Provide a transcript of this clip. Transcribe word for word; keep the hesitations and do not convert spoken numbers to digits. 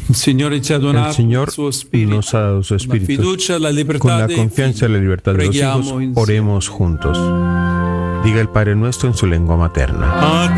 Il Signore ci ha El donato Señor il suo Spirito. nos ha dado su La Espíritu. fiducia, la Con libertà la dei confianza y figli. la libertad de los Preghiamo hijos, insieme. oremos juntos. Diga el Padre Nuestro en su lengua materna. A